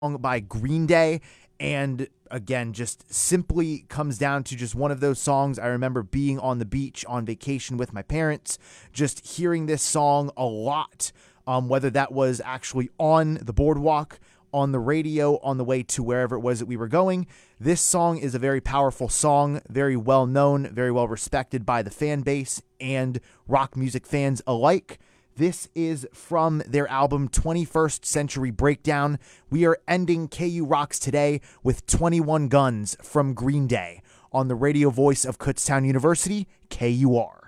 by Green Day. And again, just simply comes down to just one of those songs. I remember being on the beach on vacation with my parents, just hearing this song a lot, whether that was actually on the boardwalk, on the radio, on the way to wherever it was that we were going. This song is a very powerful song, very well known, very well respected by the fan base and rock music fans alike. This is from their album 21st Century Breakdown. We are ending KU Rocks today with 21 Guns from Green Day on the radio voice of Kutztown University, KUR.